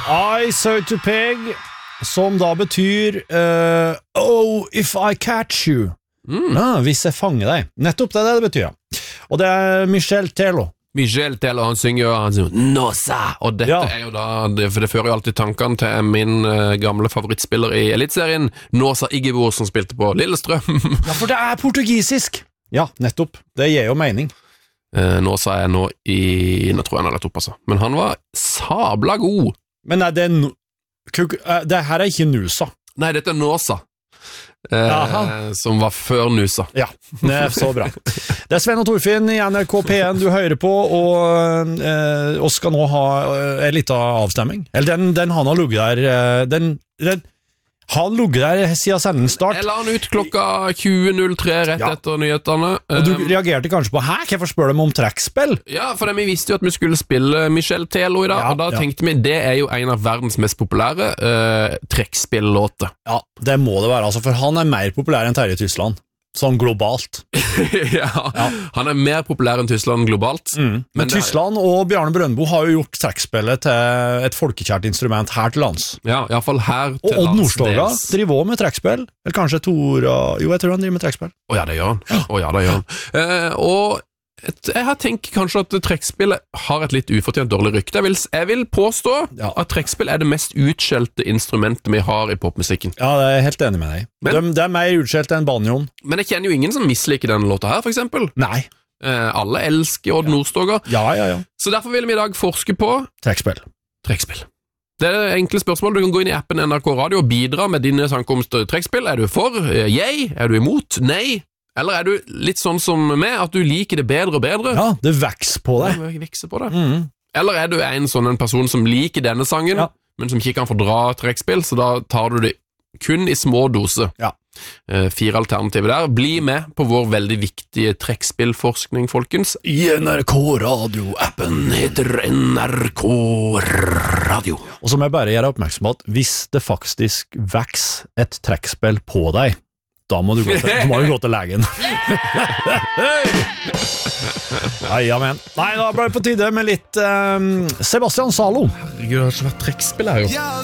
I saw to peg, som da betyr oh, if I catch you. Hvis jeg fanger deg. Nettopp det det betyr. Og det Michel Tello. Michel Tello, han synger Nosa, og dette jo da, for det fører jo alltid tankene til min gamle favorittspiller i Elitserien, Nosa Igebo, som spilte på Lillestrøm. Ja, for det portugisisk. Ja, nettopp. Det gir jo mening. Nosa nå nå tror jeg han har lett opp, altså. Men han var sabla god. Men nei, det her ikke Nusa. Nei, dette Nosa. Som var før Nusa. Ja, det så bra. Det Sven og Torfinn i NRK P1 du hører på, og skal nå ha en liten avstemming. Eller den han har lugget der, han lugget der siden sendingsstart. Jeg la han ut klokka 20.03 rett etter nyhetene. Og du reagerte kanskje på, hvorfor spør de om trekkspill? Ja, for vi visste jo at vi skulle spille Michel Tello i dag, og da tenkte vi, det jo en av verdens mest populære trekkspill-låter. Ja, det må det være, altså, for han mer populær enn Terje Tysland. Sånn globalt. Han mer populær enn Tysland globalt. Men Tysland og Bjarne Brøndbo har jo gjort trekkspillet til et folkekjært instrument her til lands. Ja, i hvert fall her til lands. Og Odd Nordstoga driver også med trekkspill. Eller kanskje Tora... Jo, jeg tror han driver med trekkspill. Ja, det gjør han. Og jeg tenker kanskje at trekkspill har et litt ufortjent dårlig rykte. Jeg vil påstå at trekkspill det mest utskjelte instrumentet vi har i popmusikken. Ja, det jeg helt enig med deg. Det mer utskjelt enn banjoen. Men jeg kjenner jo ingen som misliker denne låta her, for eksempel. Nei. Alle elsker Odd Nordstoga. Ja. Så derfor vil vi i dag forske på Trekkspill. Det enkle spørsmål. Du kan gå inn i appen NRK Radio og bidra med dine sankomster trekkspill. Du for? Yay? Du imot? Nei? Eller du litt sånn som meg, at du liker det bedre og bedre? Ja, det vokser på deg. Eller du en sånn person som liker denne sangen, men som ikke kan fordra trekkspill, så da tar du det kun i små doser. 4 alternativer der. Bli med på vår veldig viktige trekkspillforskning, folkens. I NRK Radio-appen heter NRK Radio. Og så må jeg bare gjøre oppmerksom på at hvis det faktisk vokser et trekkspill på deg, da må du gå til legen. Ja, men. Nei, da ble det på tide med litt Sebastian Zalo. Herregud, det har ikke vært trekkspill her, jo. Ja,